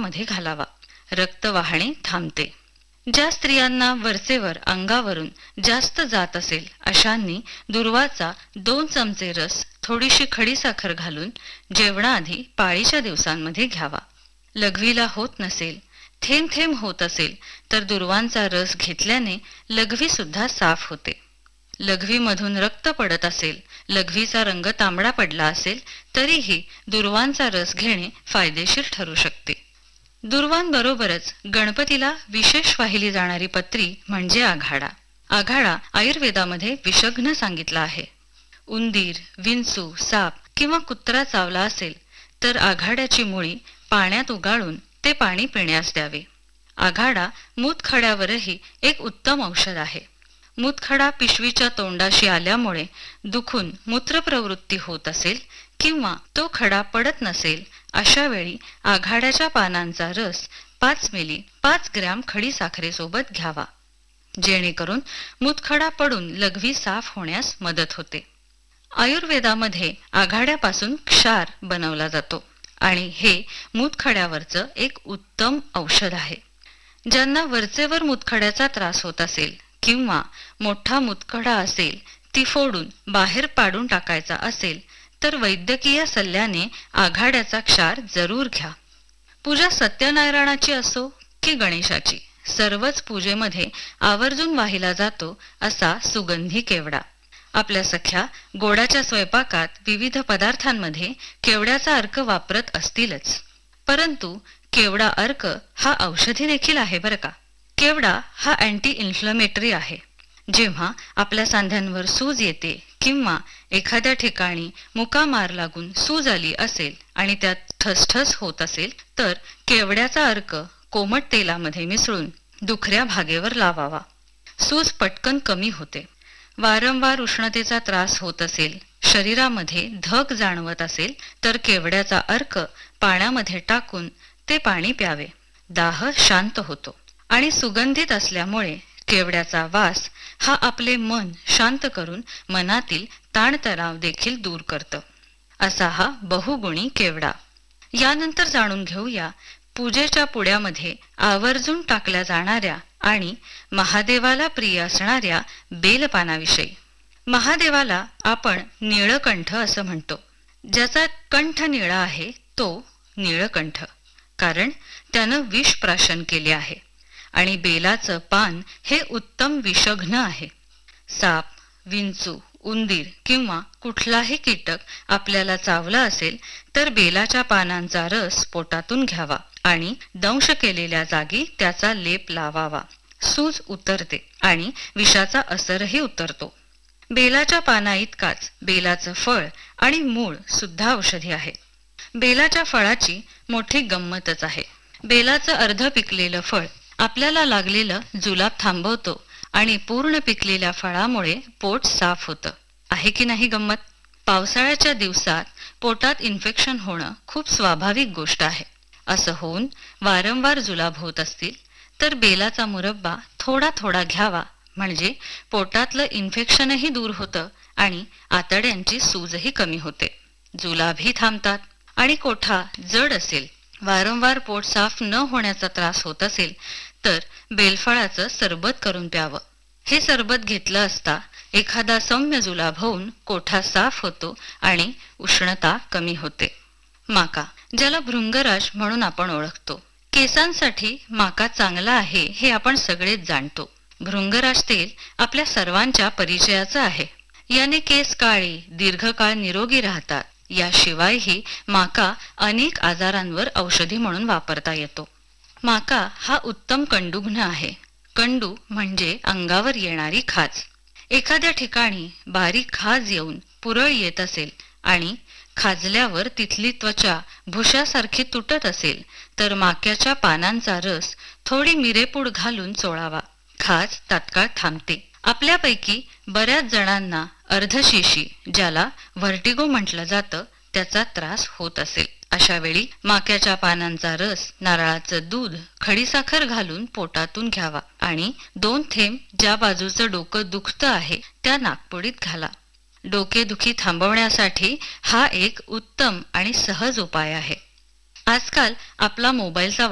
मध्ये घालावा. रक्त वाहणे थांबते. ज्या स्त्रियांना वरचेवर अंगावरून जास्त जात असेल अशांनी दुर्वाचा 2 चमचे रस थोडीशी खडीसाखर घालून जेवणाआधी पाळीच्या दिवसांमध्ये घ्यावा. लघवीला होत नसेल, थेंब थेंब होत असेल तर दुर्वांचा रस घेतल्याने लघवी सुद्धा साफ होते. लघवीमधून रक्त पडत असेल, लघवीचा रंग तांबडा पडला असेल तरीही दुर्वांचा रस घेणे फायदेशीर ठरू शकते. दुर्वांबरोबरच गणपतीला विशेष वाहिली जाणारी पत्री म्हणजे आघाडा. आघाडा आयुर्वेदामध्ये विषघ्न सांगितला आहे. उंदीर, विंचू, साप किंवा कुत्रा चावला असेल तर आघाड्याची मुळी पाण्यात उगाळून ते पाणी पिण्यास द्यावे. आघाडा मूतखड्यावरही एक उत्तम औषध आहे. मूतखडा पिशवीच्या तोंडाशी आल्यामुळे दुखून मूत्रप्रवृत्ती होत असेल किंवा तो खडा पडत नसेल अशा वेळी आघाड्याच्या पानांचा रस 5 मिली 5 ग्रॅम खडीसाखरेसोबत घ्यावा, जेणेकरून मूतखडा पडून लघवी साफ होण्यास मदत होते. आयुर्वेदामध्ये आघाड्यापासून क्षार बनवला जातो आणि हे मूतखड्यावरचं एक उत्तम औषध आहे. ज्यांना वरचेवर मूतखड्याचा त्रास होत असेल किंवा मोठा मूतखडा असेल, ती फोडून बाहेर पाडून टाकायचा असेल तर वैद्यकीय सल्ल्याने आघाड्याचा क्षार जरूर घ्या. पूजा सत्यनारायणाची असो की गणेशाची, सर्वच पूजेमध्ये आवर्जून वाहिला जातो असा सुगंधी केवडा. आपल्या सख्या गोडाच्या स्वयंपाकात विविध पदार्थांमध्ये केवड्याचा अर्क वापरत असतीलच, परंतु केवडा अर्क हा औषधी देखील आहे बरं का. केवडा हा अँटी इन्फ्लमेटरी आहे. जेव्हा आपल्या सांध्यांवर सूज येते किंवा एखाद्या ठिकाणी मुका मार लागून सूज आली असेल आणि त्यात ठसठस होत असेल तर केवड्याचा अर्क कोमट तेलामध्ये मिसळून दुखऱ्या भागेवर लावावा. सूज पटकन कमी होते. वारंवार उष्णतेचा त्रास होत असेल, शरीरामध्ये धग जाणवत असेल तर केवड्याचा अर्क पाण्यामध्ये टाकून ते पाणी प्यावे. दाह शांत होतो आणि सुगंधित असल्यामुळे केवड्याचा वास हा आपले मन शांत करून मनातील ताणतणाव देखील दूर करतं. असा हा बहुगुणी केवडा. यानंतर जाणून घेऊया पूजेच्या पुड्यामध्ये आवर्जून टाकल्या जाणाऱ्या आणि महादेवाला प्रिय असणाऱ्या बेलपानाविषयी. महादेवाला आपण नीळकंठ असं म्हणतो. ज्याचा कंठ निळा आहे तो नीळकंठ, कारण त्यानं विष प्राशन केले आहे. आणि बेलाचं पान हे उत्तम विषघ्न आहे. साप, विंचू, उंदीर किंवा कुठलाही कीटक आपल्याला चावला असेल तर बेलाच्या पानांचा रस पोटातून घ्यावा आणि दंश केलेल्या जागी त्याचा लेप लावावा. सूज उतरते आणि विषाचा असरही उतरतो. बेलाच्या पाना इतकाच बेलाचं फळ आणि मूळ सुद्धा औषधी आहे. बेलाच्या फळाची मोठी गंमतच आहे. बेलाचं अर्ध पिकलेलं फळ आपल्याला लागलेलं जुलाब थांबवतो आणि पूर्ण पिकलेल्या फळामुळे पोट साफ होतं. आहे की नाही गंमत? पावसाळ्याच्या दिवसात पोटात इन्फेक्शन होणं खूप स्वाभाविक गोष्ट आहे. असं होऊन वारंवार जुलाब होत असतील तर बेलाचा मुरब्बा थोडा थोडा घ्यावा, म्हणजे पोटातलं इन्फेक्शनही दूर होतं आणि आतड्यांची सूजही कमी होते. जुलाबही थांबतात. आणि कोठा जड असेल, वारंवार पोट साफ न होण्याचा त्रास होत असेल तर बेलफळाचं सरबत करून प्यावं. हे सरबत घेतलं असता एखादा सौम्य जुलाब होऊन कोठा साफ होतो आणि उष्णता कमी होते. माका, ज्याला भृंगराज म्हणून आपण ओळखतो. केसांसाठी माका चांगला आहे हे आपण सगळेच जाणतो. भृंगराज तेल आपल्या सर्वांच्या परिचयाचं आहे. याने केस काळे दीर्घकाळ निरोगी राहतात. याशिवायही माका अनेक आजारांवर औषधी म्हणून वापरता येतो. माका हा उत्तम कंडुघ्न आहे. कंडू म्हणजे अंगावर येणारी खाज. एखाद्या ठिकाणी बारीक खाज येऊन पुरळ येत असेल आणि खाजल्यावर तिथली त्वचा भुशासारखी तुटत असेल तर माक्याच्या पानांचा रस थोडी मिरेपूड घालून चोळावा. खाज तात्काळ थांबते. आपल्यापैकी बऱ्याच जणांना अर्धशिशी, ज्याला व्हर्टिगो म्हटलं जातं, त्याचा त्रास होत असेल. अशा वेळी माक्याच्या पानांचा रस, नारळाचं दूध, खडीसाखर घालून पोटातून घ्यावा आणि 2 थेंब ज्या बाजूचं डोकं दुखतं आहे त्या नाकपुडीत घाला. डोकेदुखी थांबवण्यासाठी हा एक उत्तम आणि सहज उपाय आहे. आजकाल आपला मोबाईलचा